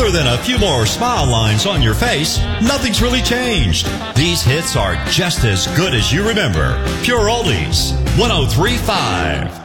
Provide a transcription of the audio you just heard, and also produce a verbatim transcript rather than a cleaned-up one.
Other than a few more smile lines on your face, nothing's really changed. These hits are just as good as you remember. Pure Oldies, one oh three point five.